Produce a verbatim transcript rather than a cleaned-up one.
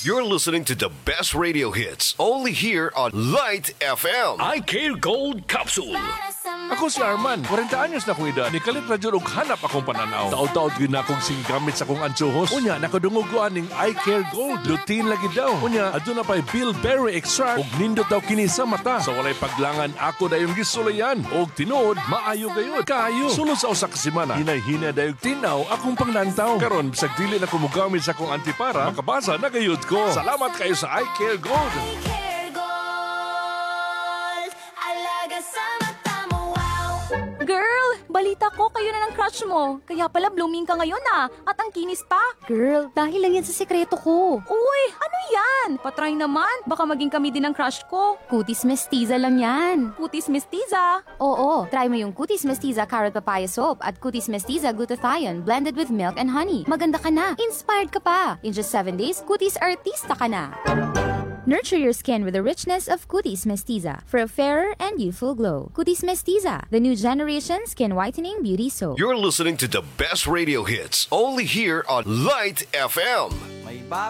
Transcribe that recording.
You're listening to the best radio hits only here on Light F M. I Care Gold Capsule. Ako si Arman, forty anyos na kong edad. Nikalit na dyan og hanap akong pananaw. Taod-taod yun na akong singgamit sa akong ansuhos. Unya, nakadungog ko aning I Care Gold. Lutein lagi daw. Unya, adun na pa'y bilberry extract og nindot daw kini sa mata. Sa walay paglangan, ako dayong gisulayan. Og tinuod, maayo gayod. Kaayo. Sulod sa usa ka semana, hinay-hina dayong tinaw akong panglantaw. Karon, bisag dili na kumugamit sa akong antipara, makabasa na gayod ko. Salamat kayo sa I Care Gold. I Care Gold. Alaga sa mata mo, wow. Girl, balita ko kayo na ng crush mo. Kaya pala blooming ka ngayon ah. At ang kinis pa. Girl, dahil lang yan sa sekreto ko. Uy, ano yan? Patry naman. Baka maging kami din ang crush ko. Cutis mestiza lang yan. Cutis mestiza. Oo, try mo yung Cutis mestiza carrot papaya soap at Cutis mestiza glutathione blended with milk and honey. Maganda ka na. Inspired ka pa. In just seven days, Cutis artista ka na. Nurture your skin with the richness of Cutis mestiza for a fairer and youthful glow. Cutis mestiza, the new generation skin whitening beauty soap. You're listening to the best radio hits only here on Light F M. May